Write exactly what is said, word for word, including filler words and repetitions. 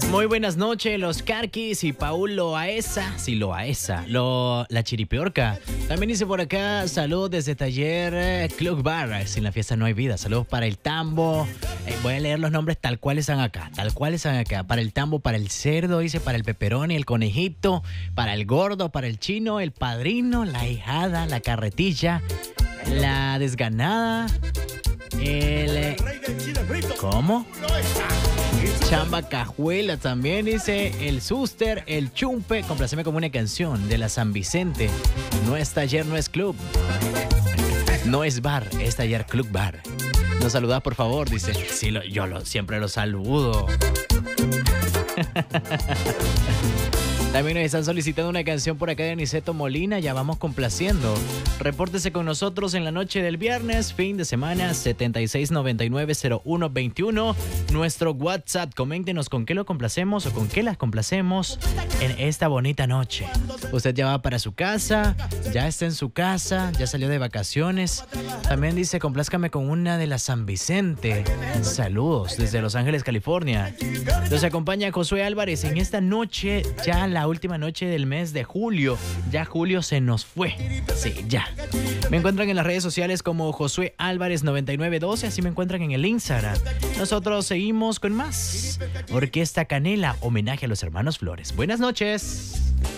Muy buenas noches, los Carquis y Paul Loaesa. Sí, Loaesa. Lo, la Chiripiorca. También dice por acá, saludos desde Taller eh, Club Bar. Sin la fiesta no hay vida. Saludos para el Tambo. Eh, voy a leer los nombres tal cual están acá. Tal cual están acá. Para el Tambo, para el Cerdo, dice, para el Pepperoni, el Conejito, para el Gordo, para el Chino, el Padrino, la Hijada, la Carretilla, la Desganada, el... ¿Cómo? Chamba Cajuela también dice, el Suster, el Chumpe. Complaceme con una canción de la San Vicente. No es taller, no es club. No es bar, es taller Club Bar. Nos saludas por favor, dice. Sí, lo, yo lo, siempre lo saludo. También nos están solicitando una canción por acá de Aniceto Molina. Ya vamos complaciendo. Repórtese con nosotros en la noche del viernes, fin de semana, setenta y seis noventa y nueve cero uno veintiuno. Nuestro WhatsApp. Coméntenos con qué lo complacemos o con qué las complacemos en esta bonita noche. Usted ya va para su casa, ya está en su casa, ya salió de vacaciones. También dice, complázcame con una de la San Vicente. Saludos desde Los Ángeles, California. Nos acompaña Josué Álvarez en esta noche, ya la última noche del mes de julio. Ya julio se nos fue. Sí, ya. Me encuentran en las redes sociales como Josué Álvarez noventa y nueve doce, así me encuentran en el Instagram. Nosotros seguimos con más. Orquesta Canela, homenaje a los hermanos Flores. Buenas noches.